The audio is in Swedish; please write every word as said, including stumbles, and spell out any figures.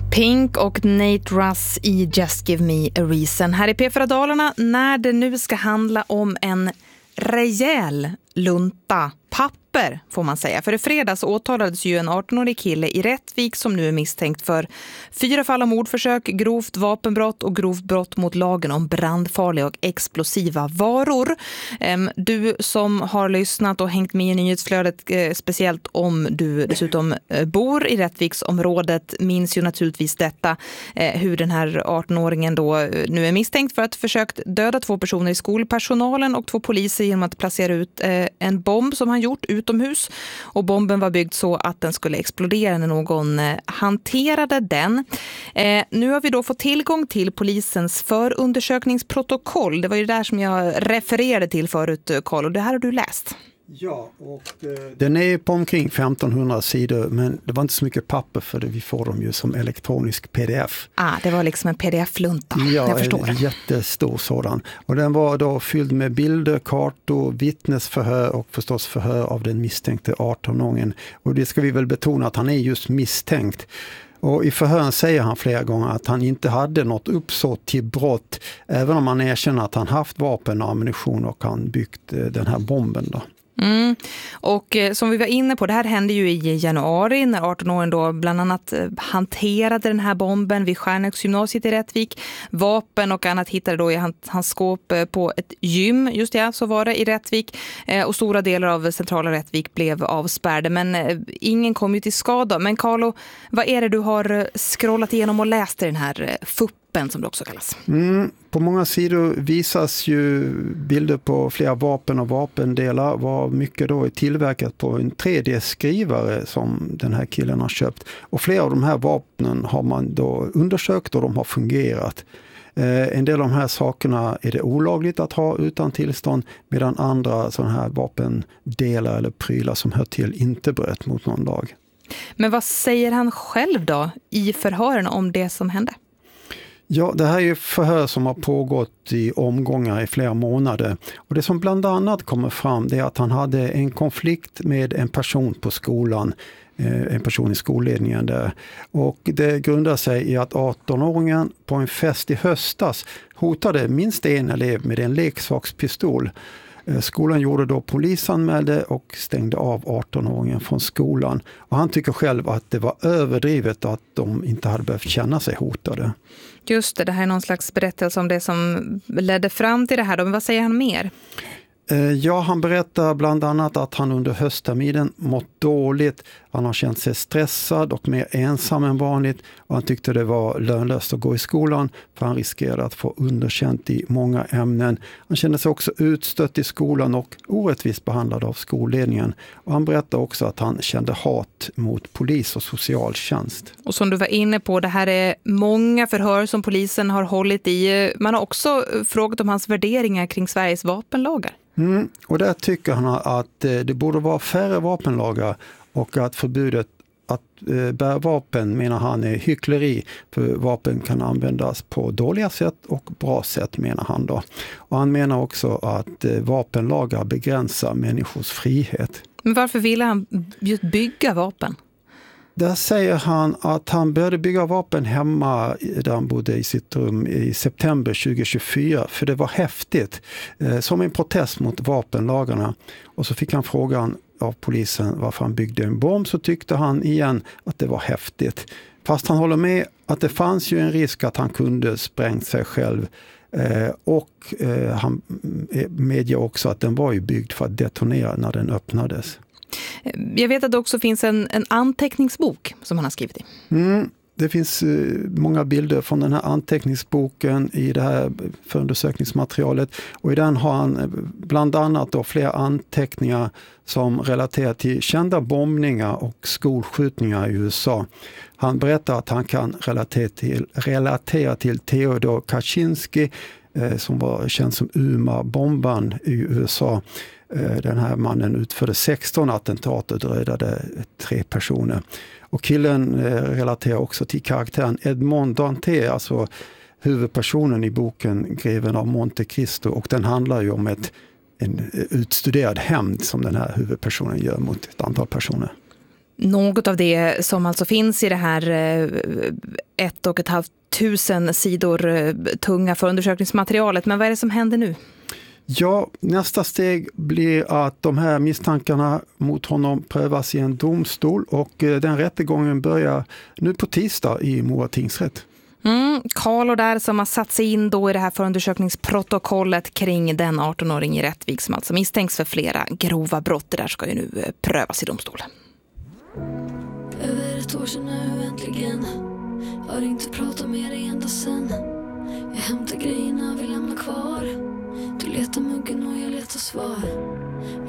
Pink och Nate Russ i Just Give Me a Reason. Här i P fyra Dalarna när det nu ska handla om en rejäl lunta papper får man säga. För i fredags åtalades ju en arton-årig kille i Rättvik som nu är misstänkt för fyra fall av mordförsök, grovt vapenbrott och grovt brott mot lagen om brandfarliga och explosiva varor. Du som har lyssnat och hängt med i nyhetsflödet, speciellt om du dessutom bor i Rättviksområdet, minns ju naturligtvis detta, hur den här arton-åringen då nu är misstänkt för att försökt döda två personer i skolpersonalen och två poliser genom att placera ut en bomb som han gjort utomhus, och bomben var byggd så att den skulle explodera när någon eh, hanterade den. Eh, nu har vi då fått tillgång till polisens förundersökningsprotokoll. Det var ju det där som jag refererade till förut, Carl, och det här har du läst. Ja, och eh, den är på omkring femtonhundra sidor, men det var inte så mycket papper för det. Vi får dem ju som elektronisk pdf. Ah, det var liksom en pdf-lunta, ja, jag förstår. En jättestor sådan. Och den var då fylld med bilder, kartor, vittnesförhör och förstås förhör av den misstänkte arton-åringen. Och det ska vi väl betona att han är just misstänkt. Och i förhören säger han flera gånger att han inte hade något uppsåt till brott, även om han erkänner att han haft vapen och ammunition och han byggt den här bomben då. Mm. Och eh, som vi var inne på, det här hände ju i januari när arton-åringen då bland annat eh, hanterade den här bomben vid Stjärnöksgymnasiet i Rättvik. Vapen och annat hittade då i hans, hans skåp eh, på ett gym, just det, så var det i Rättvik. Eh, och stora delar av centrala Rättvik blev avspärrade, men eh, ingen kom ju till skada. Men Carlo, vad är det du har scrollat igenom och läst i den här eh, F U P-en som det också kallas? Mm. På många sidor visas ju bilder på flera vapen och vapendelar, var mycket då är tillverkat på en tre D-skrivare som den här killen har köpt. Och flera av de här vapnen har man då undersökt och de har fungerat. Eh, en del av de här sakerna är det olagligt att ha utan tillstånd, medan andra sådana här vapendelar eller prylar som hör till inte bröt mot någon lag. Men vad säger han själv då i förhören om det som hände? Ja, det här är ju förhör som har pågått i omgångar i flera månader. Och det som bland annat kommer fram det är att han hade en konflikt med en person på skolan, en person i skolledningen där. Och det grundar sig i att arton-åringen på en fest i höstas hotade minst en elev med en leksakspistol. Skolan gjorde då polisanmälde och stängde av arton-åringen från skolan. Och han tycker själv att det var överdrivet att de inte hade behövt känna sig hotade. Just det, det här är någon slags berättelse om det som ledde fram till det här. Men vad säger han mer? Ja, han berättar bland annat att han under höstterminen mått dåligt. Han har känt sig stressad och mer ensam än vanligt. Och han tyckte det var lönlöst att gå i skolan för han riskerade att få underkänt i många ämnen. Han kände sig också utstött i skolan och orättvist behandlad av skolledningen. Och han berättar också att han kände hat mot polis och socialtjänst. Och som du var inne på, det här är många förhör som polisen har hållit i. Man har också frågat om hans värderingar kring Sveriges vapenlagar. Mm, och där tycker han att det borde vara färre vapenlagar och att förbudet att bära vapen menar han är hyckleri, för vapen kan användas på dåliga sätt och bra sätt menar han då. Och han menar också att vapenlagar begränsar människors frihet. Men varför ville han just bygga vapen? Där säger han att han började bygga vapen hemma där han bodde i sitt rum i september tjugohundratjugofyra, för det var häftigt, som en protest mot vapenlagarna. Och så fick han frågan av polisen varför han byggde en bomb, så tyckte han igen att det var häftigt. Fast han håller med att det fanns ju en risk att han kunde sprängt sig själv. Och han medger också att den var ju byggd för att detonera när den öppnades. Jag vet att det också finns en, en anteckningsbok som han har skrivit i. Mm, det finns uh, många bilder från den här anteckningsboken i det här förundersökningsmaterialet. Och i den har han bland annat då flera anteckningar som relaterar till kända bombningar och skolskjutningar i U S A. Han berättar att han kan relatera till, relatera till Theodor Kaczynski eh, som var känd som Uma-bomban i U S A. Den här mannen utförde sexton attentat och dödade tre personer. Och killen relaterar också till karaktären Edmond Dantès, alltså huvudpersonen i boken Greven av Monte Cristo. Och den handlar ju om ett, en utstuderad hämnd som den här huvudpersonen gör mot ett antal personer. Något av det som alltså finns i det här ett och ett halvt tusen sidor tunga förundersökningsmaterialet. Men vad är det som händer nu? Ja, nästa steg blir att de här misstankarna mot honom prövas i en domstol och den rättegången börjar nu på tisdag i Mora tingsrätt. Mm, Carlo där som har satt sig in då i det här förundersökningsprotokollet kring den arton-åring i Rättvik som alltså misstänks för flera grova brott. Det där ska ju nu prövas i domstolen. Över ett år sedan nu äntligen. Har inte pratat med dig ända sen. Jag hämtar grejerna vi lämnar kvar. Du letar muggen och jag letar svar.